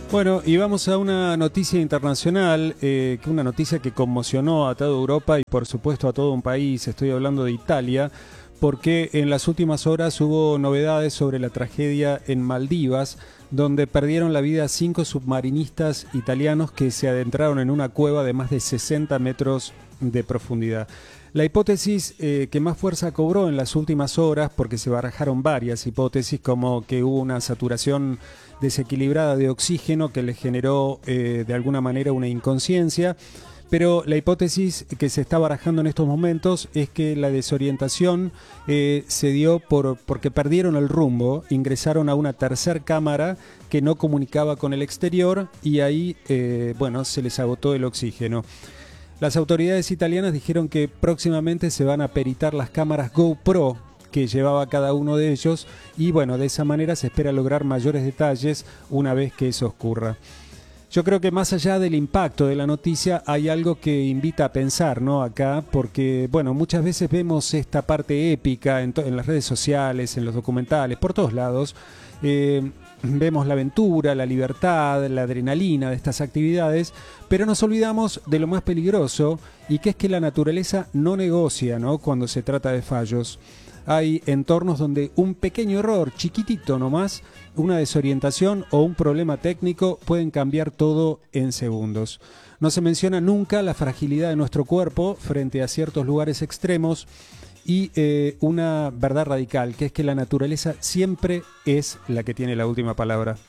Bueno, y vamos a una noticia internacional, una noticia que conmocionó a toda Europa y por supuesto a todo un país. Estoy hablando de Italia, porque en las últimas horas hubo novedades sobre la tragedia en Maldivas, donde perdieron la vida 5 submarinistas italianos que se adentraron en una cueva de más de 60 metros de profundidad. La hipótesis que más fuerza cobró en las últimas horas, porque se barajaron varias hipótesis, como que hubo una saturación desequilibrada de oxígeno que les generó de alguna manera una inconsciencia, pero la hipótesis que se está barajando en estos momentos es que la desorientación se dio porque perdieron el rumbo, ingresaron a una tercer cámara que no comunicaba con el exterior y ahí, se les agotó el oxígeno. Las autoridades italianas dijeron que próximamente se van a peritar las cámaras GoPro que llevaba cada uno de ellos y de esa manera se espera lograr mayores detalles una vez que eso ocurra. Yo creo que más allá del impacto de la noticia hay algo que invita a pensar, ¿no? Acá, porque muchas veces vemos esta parte épica en las redes sociales, en los documentales, por todos lados. Vemos la aventura, la libertad, la adrenalina de estas actividades, pero nos olvidamos de lo más peligroso y que es que la naturaleza no negocia, ¿no? Cuando se trata de fallos. Hay entornos donde un pequeño error, chiquitito nomás, una desorientación o un problema técnico pueden cambiar todo en segundos. No se menciona nunca la fragilidad de nuestro cuerpo frente a ciertos lugares extremos y una verdad radical, que es que la naturaleza siempre es la que tiene la última palabra.